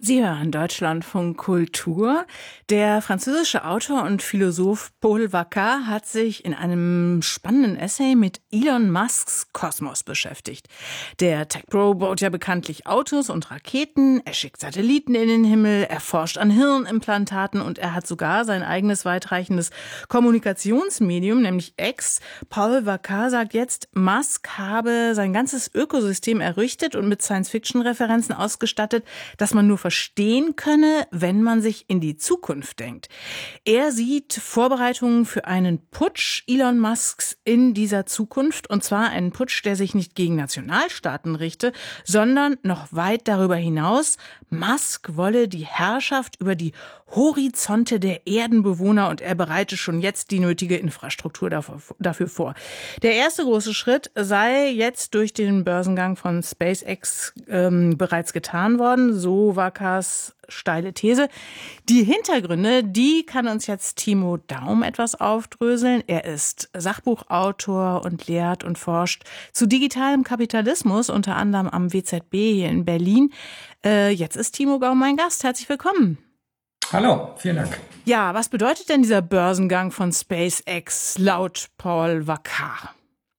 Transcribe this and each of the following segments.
Sie hören Deutschlandfunk Kultur. Der französische Autor und Philosoph Paul Vaccar hat sich in einem spannenden Essay mit Elon Musks Kosmos beschäftigt. Der Tech-Pro baut ja bekanntlich Autos und Raketen, er schickt Satelliten in den Himmel, er forscht an Hirnimplantaten und er hat sogar sein eigenes weitreichendes Kommunikationsmedium, nämlich X. Paul Vaccar sagt jetzt, Musk habe sein ganzes Ökosystem errichtet und mit Science-Fiction-Referenzen ausgestattet, dass man nur verstehen könne, wenn man sich in die Zukunft denkt. Er sieht Vorbereitungen für einen Putsch Elon Musks in dieser Zukunft, und zwar einen Putsch, der sich nicht gegen Nationalstaaten richte, sondern noch weit darüber hinaus. Musk wolle die Herrschaft über die Horizonte der Erdenbewohner und er bereite schon jetzt die nötige Infrastruktur dafür vor. Der erste große Schritt sei jetzt durch den Börsengang von SpaceX bereits getan worden, so Vaccars steile These. Die Hintergründe, die kann uns jetzt Timo Daum etwas aufdröseln. Er ist Sachbuchautor und lehrt und forscht zu digitalem Kapitalismus, unter anderem am WZB hier in Berlin. Jetzt ist Timo Daum mein Gast. Herzlich willkommen. Hallo, vielen Dank. Ja, was bedeutet denn dieser Börsengang von SpaceX laut Paul Vaccar?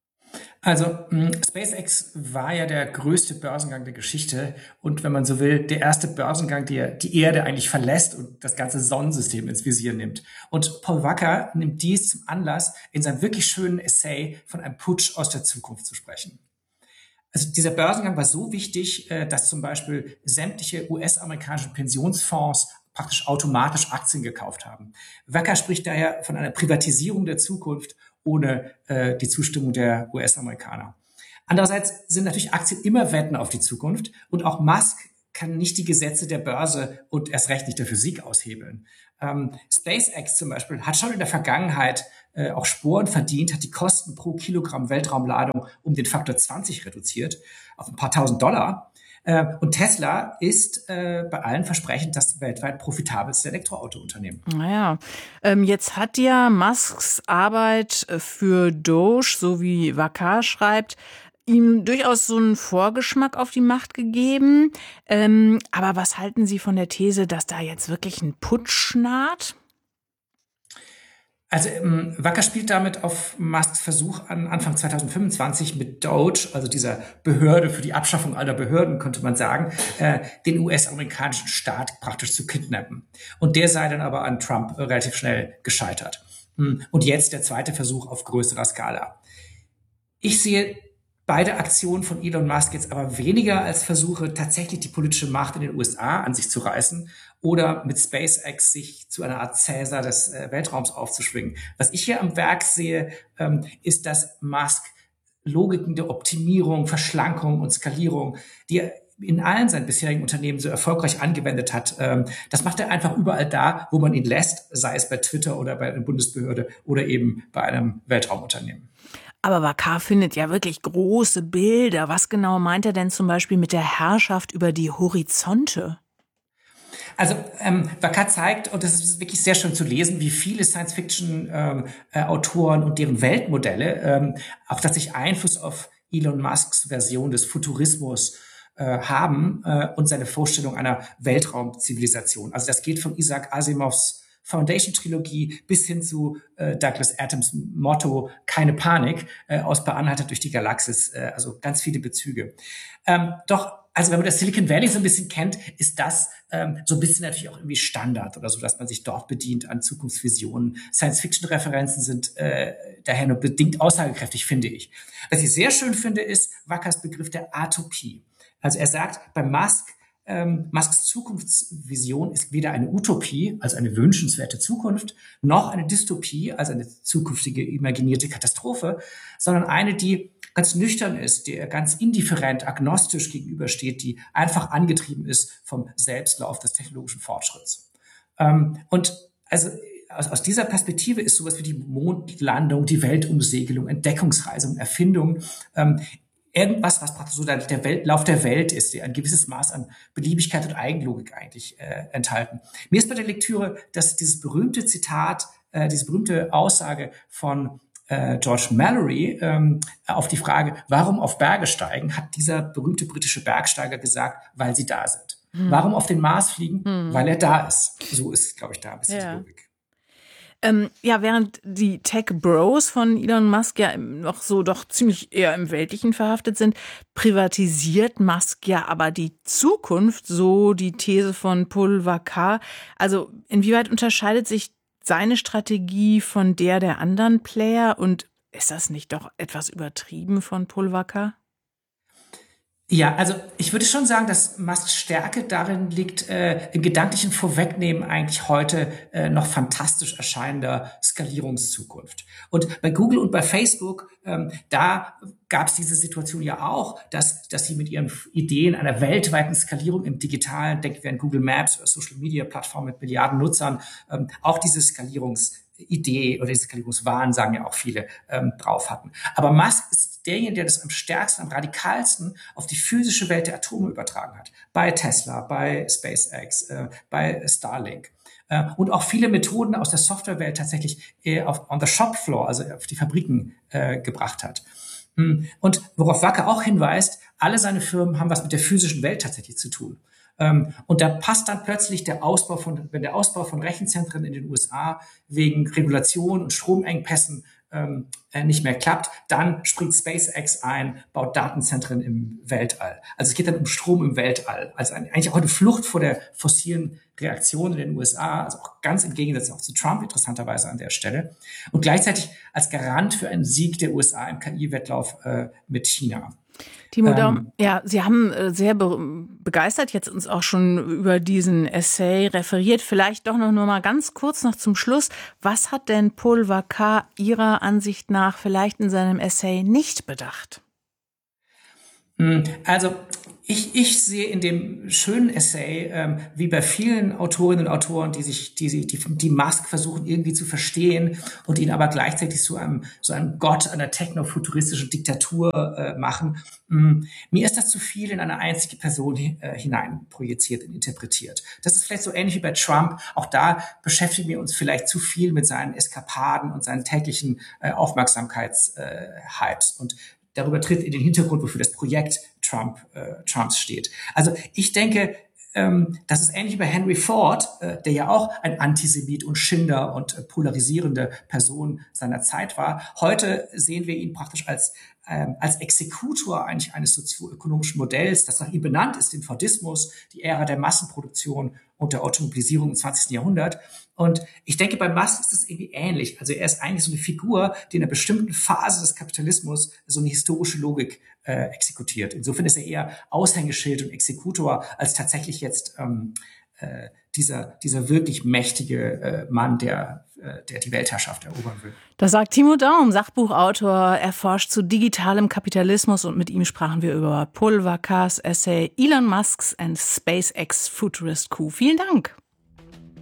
Also SpaceX war ja der größte Börsengang der Geschichte und wenn man so will, der erste Börsengang, der die Erde eigentlich verlässt und das ganze Sonnensystem ins Visier nimmt. Und Paul Vaccar nimmt dies zum Anlass, in seinem wirklich schönen Essay von einem Putsch aus der Zukunft zu sprechen. Also dieser Börsengang war so wichtig, dass zum Beispiel sämtliche US-amerikanische Pensionsfonds praktisch automatisch Aktien gekauft haben. Vaccar spricht daher von einer Privatisierung der Zukunft ohne die Zustimmung der US-Amerikaner. Andererseits sind natürlich Aktien immer Wetten auf die Zukunft und auch Musk kann nicht die Gesetze der Börse und erst recht nicht der Physik aushebeln. SpaceX zum Beispiel hat schon in der Vergangenheit auch Sporen verdient, hat die Kosten pro Kilogramm Weltraumladung um den Faktor 20 reduziert auf ein paar $1.000. Und Tesla ist bei allen Versprechen das weltweit profitabelste Elektroautounternehmen. Naja, jetzt hat ja Musks Arbeit für Doge, so wie Vaccar schreibt, ihm durchaus so einen Vorgeschmack auf die Macht gegeben. Aber was halten Sie von der These, dass da jetzt wirklich ein Putsch naht? Also Vaccar spielt damit auf Musks Versuch an, Anfang 2025 mit Doge, also dieser Behörde für die Abschaffung aller Behörden, könnte man sagen, den US-amerikanischen Staat praktisch zu kidnappen. Und der sei dann aber an Trump relativ schnell gescheitert. Und jetzt der zweite Versuch auf größerer Skala. Ich sehe beide Aktionen von Elon Musk jetzt aber weniger als Versuche, tatsächlich die politische Macht in den USA an sich zu reißen oder mit SpaceX sich zu einer Art Cäsar des Weltraums aufzuschwingen. Was ich hier am Werk sehe, ist, dass Musk Logiken der Optimierung, Verschlankung und Skalierung, die er in allen seinen bisherigen Unternehmen so erfolgreich angewendet hat, das macht er einfach überall da, wo man ihn lässt, sei es bei Twitter oder bei einer Bundesbehörde oder eben bei einem Weltraumunternehmen. Aber Vaccar findet ja wirklich große Bilder. Was genau meint er denn zum Beispiel mit der Herrschaft über die Horizonte? Also Vaccar zeigt, und das ist wirklich sehr schön zu lesen, wie viele Science-Fiction-Autoren und deren Weltmodelle auch tatsächlich Einfluss auf Elon Musks Version des Futurismus haben und seine Vorstellung einer Weltraumzivilisation. Also das geht von Isaac Asimovs Foundation-Trilogie bis hin zu Douglas Adams Motto Keine Panik aus Per Anhalter durch die Galaxis, also ganz viele Bezüge. Doch, also wenn man das Silicon Valley so ein bisschen kennt, ist das so ein bisschen natürlich auch irgendwie Standard oder so, dass man sich dort bedient an Zukunftsvisionen. Science-Fiction-Referenzen sind daher nur bedingt aussagekräftig, finde ich. Was ich sehr schön finde, ist Vaccars Begriff der Atopie. Also er sagt, bei Musks Zukunftsvision ist weder eine Utopie, also eine wünschenswerte Zukunft, noch eine Dystopie, also eine zukünftige imaginierte Katastrophe, sondern eine, die ganz nüchtern ist, die ganz indifferent, agnostisch gegenübersteht, die einfach angetrieben ist vom Selbstlauf des technologischen Fortschritts. Und also aus dieser Perspektive ist sowas wie die Mondlandung, die Weltumsegelung, Entdeckungsreise, Erfindung, irgendwas, was praktisch so der Lauf der Welt ist, der ein gewisses Maß an Beliebigkeit und Eigenlogik eigentlich enthalten. Mir ist bei der Lektüre, dass dieses berühmte Zitat, diese berühmte Aussage von George Mallory auf die Frage, warum auf Berge steigen, hat dieser berühmte britische Bergsteiger gesagt, weil sie da sind. Warum auf den Mars fliegen? Weil er da ist. So ist, glaube ich, da ein bisschen die Logik. Ja, während die Tech-Bros von Elon Musk ja noch so doch ziemlich eher im Weltlichen verhaftet sind, privatisiert Musk ja aber die Zukunft, so die These von Paul Vakar. Also inwieweit unterscheidet sich seine Strategie von der anderen Player und ist das nicht doch etwas übertrieben von Paul Vakar? Ja, also ich würde schon sagen, dass Musks Stärke darin liegt, im gedanklichen Vorwegnehmen eigentlich heute noch fantastisch erscheinender Skalierungszukunft. Und bei Google und bei Facebook, da gab es diese Situation ja auch, dass sie mit ihren Ideen einer weltweiten Skalierung im Digitalen, denken wir an Google Maps oder Social Media Plattformen mit Milliarden Nutzern, auch diese Skalierungsidee oder diese Skalierungswahn, sagen ja auch viele, drauf hatten. Aber Musk ist derjenige, der das am stärksten, am radikalsten auf die physische Welt der Atome übertragen hat. Bei Tesla, bei SpaceX, bei Starlink. Und auch viele Methoden aus der Softwarewelt tatsächlich on the shop floor, also auf die Fabriken gebracht hat. Und worauf Wacker auch hinweist, alle seine Firmen haben was mit der physischen Welt tatsächlich zu tun. Und da passt dann plötzlich wenn der Ausbau von Rechenzentren in den USA wegen Regulation und Stromengpässen nicht mehr klappt, dann springt SpaceX ein, baut Datenzentren im Weltall. Also es geht dann um Strom im Weltall. Also eigentlich auch eine Flucht vor der fossilen Reaktion in den USA, also auch ganz im Gegensatz auch zu Trump interessanterweise an der Stelle. Und gleichzeitig als Garant für einen Sieg der USA im KI-Wettlauf mit China. Timo Daum, ja, Sie haben sehr begeistert jetzt uns auch schon über diesen Essay referiert. Vielleicht doch noch nur mal ganz kurz noch zum Schluss. Was hat denn Paul Vakar Ihrer Ansicht nach vielleicht in seinem Essay nicht bedacht? Also ich sehe in dem schönen Essay, wie bei vielen Autorinnen und Autoren, die Musk versuchen irgendwie zu verstehen und ihn aber gleichzeitig so einem Gott einer technofuturistischen Diktatur machen. Mir ist das zu viel in eine einzige Person hinein projiziert und interpretiert. Das ist vielleicht so ähnlich wie bei Trump. Auch da beschäftigen wir uns vielleicht zu viel mit seinen Eskapaden und seinen täglichen Aufmerksamkeitshypes. Und darüber tritt in den Hintergrund, wofür das Projekt Trumps steht. Also ich denke, das ist ähnlich wie bei Henry Ford, der ja auch ein Antisemit und Schinder und polarisierende Person seiner Zeit war. Heute sehen wir ihn praktisch als Exekutor eigentlich eines sozioökonomischen Modells, das nach ihm benannt ist, den Fordismus, die Ära der Massenproduktion und der Automobilisierung im 20. Jahrhundert. Und ich denke, bei Musk ist es irgendwie ähnlich. Also er ist eigentlich so eine Figur, die in einer bestimmten Phase des Kapitalismus so eine historische Logik exekutiert. Insofern ist er eher Aushängeschild und Exekutor als tatsächlich jetzt dieser wirklich mächtige Mann, der die Weltherrschaft erobern will. Das sagt Timo Daum, Sachbuchautor. Er forscht zu digitalem Kapitalismus und mit ihm sprachen wir über Paul Vakars Essay Elon Musk's and SpaceX Futurist Coup. Vielen Dank.